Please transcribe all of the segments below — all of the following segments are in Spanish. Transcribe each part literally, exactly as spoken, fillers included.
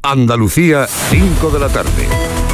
Andalucía, cinco de la tarde.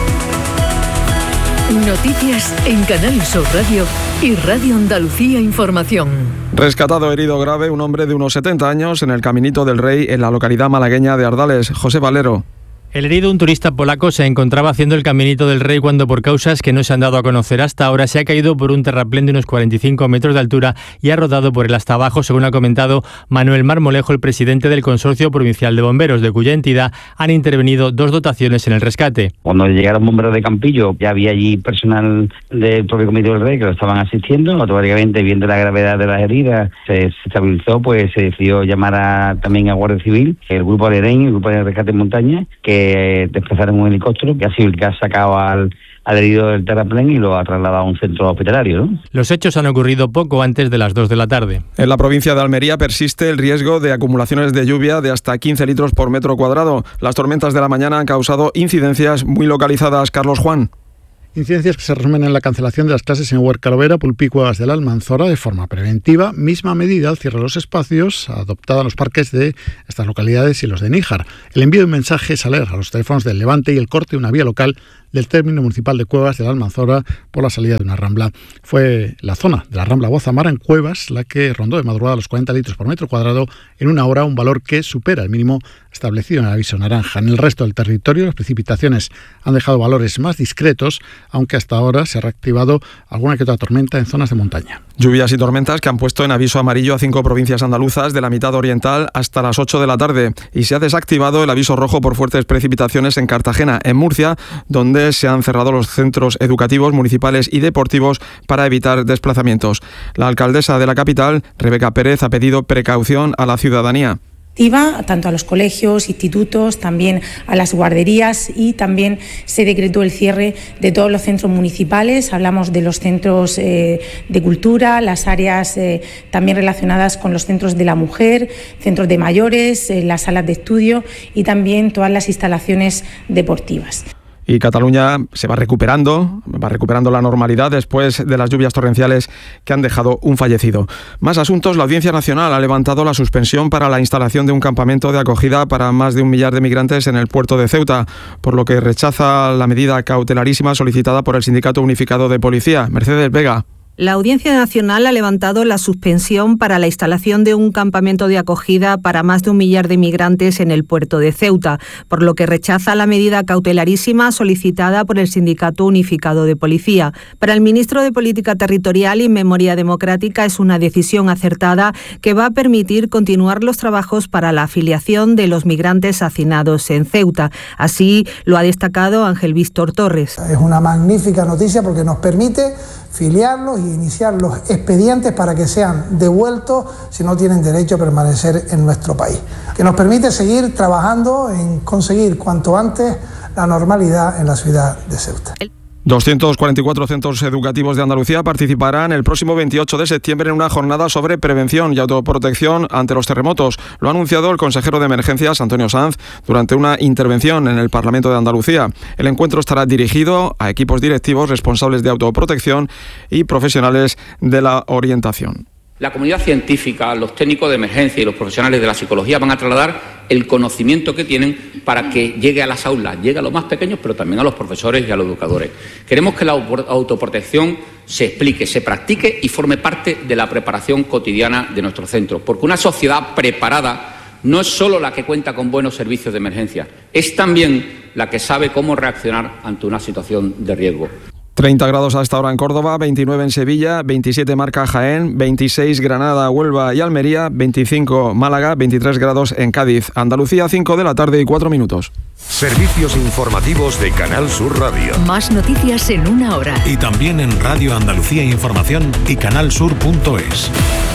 Noticias en Canal Sur Radio y Radio Andalucía Información. Rescatado herido grave un hombre de unos setenta años en el Caminito del Rey, en la localidad malagueña de Ardales. José Valero. El herido, un turista polaco, se encontraba haciendo el Caminito del Rey cuando, por causas que no se han dado a conocer hasta ahora, se ha caído por un terraplén de unos cuarenta y cinco metros de altura y ha rodado por él hasta abajo, según ha comentado Manuel Marmolejo, el presidente del Consorcio Provincial de Bomberos, de cuya entidad han intervenido dos dotaciones en el rescate. Cuando llegaron bomberos de Campillo, ya había allí personal del propio Caminito del Rey que lo estaban asistiendo. Automáticamente, viendo la gravedad de las heridas, se, se estabilizó, pues se decidió llamar a, también a Guardia Civil, el grupo de EREN, el grupo de rescate en montaña, que desplazaron un helicóptero que ha sido el que ha sacado al, al herido del terraplén y lo ha trasladado a un centro hospitalario, ¿no? Los hechos han ocurrido poco antes de las dos de la tarde. En la provincia de Almería persiste el riesgo de acumulaciones de lluvia de hasta quince litros por metro cuadrado. Las tormentas de la mañana han causado incidencias muy localizadas. Carlos Juan. Incidencias que se resumen en la cancelación de las clases en Huercalovera, Pulpí y Cuevas de la Almanzora de forma preventiva. Misma medida al cierre de los espacios adoptada en los parques de estas localidades y los de Níjar. El envío de un mensaje saler a los teléfonos del Levante y el corte de una vía local del término municipal de Cuevas de la Almanzora por la salida de una rambla. Fue la zona de la rambla Guazamara en Cuevas la que rondó de madrugada los cuarenta litros por metro cuadrado en una hora, un valor que supera el mínimo establecido en el aviso naranja. En el resto del territorio las precipitaciones han dejado valores más discretos, aunque hasta ahora se ha reactivado alguna que otra tormenta en zonas de montaña. Lluvias y tormentas que han puesto en aviso amarillo a cinco provincias andaluzas de la mitad oriental hasta las ocho de la tarde, y se ha desactivado el aviso rojo por fuertes precipitaciones en Cartagena. En Murcia, donde se han cerrado los centros educativos, municipales y deportivos para evitar desplazamientos. La alcaldesa de la capital, Rebeca Pérez, ha pedido precaución a la ciudadanía. Tanto a los colegios, institutos, también a las guarderías, y también se decretó el cierre de todos los centros municipales. Hablamos de los centros eh, de cultura, las áreas eh, también relacionadas con los centros de la mujer, centros de mayores, eh, las salas de estudio y también todas las instalaciones deportivas. Y Cataluña se va recuperando, va recuperando la normalidad después de las lluvias torrenciales que han dejado un fallecido. Más asuntos. La Audiencia Nacional ha levantado la suspensión para la instalación de un campamento de acogida para más de un millar de migrantes en el puerto de Ceuta, por lo que rechaza la medida cautelarísima solicitada por el Sindicato Unificado de Policía. Mercedes Vega. La Audiencia Nacional ha levantado la suspensión para la instalación de un campamento de acogida para más de un millar de migrantes en el puerto de Ceuta, por lo que rechaza la medida cautelarísima solicitada por el Sindicato Unificado de Policía. Para el ministro de Política Territorial y Memoria Democrática es una decisión acertada que va a permitir continuar los trabajos para la afiliación de los migrantes hacinados en Ceuta. Así lo ha destacado Ángel Víctor Torres. Es una magnífica noticia porque nos permite filiarlos y iniciar los expedientes para que sean devueltos si no tienen derecho a permanecer en nuestro país, que nos permite seguir trabajando en conseguir cuanto antes la normalidad en la ciudad de Ceuta. doscientos cuarenta y cuatro centros educativos de Andalucía participarán el próximo veintiocho de septiembre en una jornada sobre prevención y autoprotección ante los terremotos. Lo ha anunciado el consejero de Emergencias, Antonio Sanz, durante una intervención en el Parlamento de Andalucía. El encuentro estará dirigido a equipos directivos responsables de autoprotección y profesionales de la orientación. La comunidad científica, los técnicos de emergencia y los profesionales de la psicología van a trasladar el conocimiento que tienen para que llegue a las aulas, llegue a los más pequeños, pero también a los profesores y a los educadores. Queremos que la autoprotección se explique, se practique y forme parte de la preparación cotidiana de nuestros centros, porque una sociedad preparada no es solo la que cuenta con buenos servicios de emergencia, es también la que sabe cómo reaccionar ante una situación de riesgo. treinta grados a esta hora en Córdoba, veintinueve en Sevilla, veintisiete marca Jaén, veintiséis Granada, Huelva y Almería, veinticinco Málaga, veintitrés grados en Cádiz. Andalucía, cinco de la tarde y cuatro minutos. Servicios informativos de Canal Sur Radio. Más noticias en una hora. Y también en Radio Andalucía Información y canalsur punto es.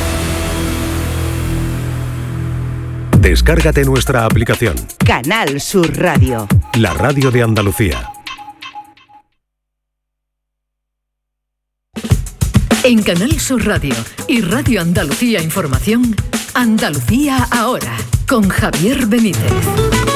Descárgate nuestra aplicación. Canal Sur Radio. La radio de Andalucía. En Canal Sur Radio y Radio Andalucía Información, Andalucía ahora, con Javier Benítez.